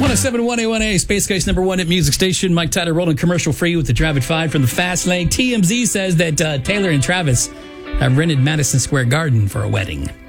1071 A1A, Space Coast number one at music station. Mike Tyler rolling commercial free with the Traffic 5 from the Fast Lane. TMZ says that Taylor and Travis have rented Madison Square Garden for a wedding.